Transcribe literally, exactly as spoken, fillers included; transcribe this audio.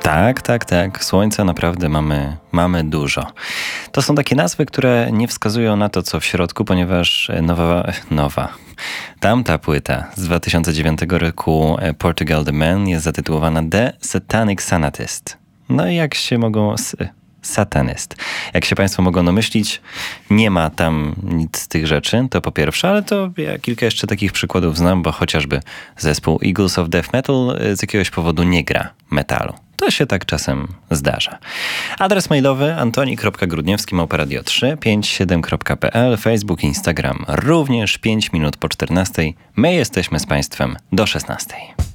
Tak, tak, tak. Słońca naprawdę mamy, mamy dużo. To są takie nazwy, które nie wskazują na to, co w środku, ponieważ nowa, nowa, tamta płyta z dwa tysiące dziewiątego roku Portugal the Man jest zatytułowana The Satanic Sanatist. No i jak się mogą... Satanist. Jak się Państwo mogą domyślić, nie ma tam nic z tych rzeczy, to po pierwsze, ale to ja kilka jeszcze takich przykładów znam, bo chociażby zespół Eagles of Death Metal z jakiegoś powodu nie gra metalu. To się tak czasem zdarza. Adres mailowy antoni kropka grudniewski małpa radio trzy pięć siedem kropka p l, Facebook, Instagram również pięć minut po czternastej. My jesteśmy z Państwem do szesnastej.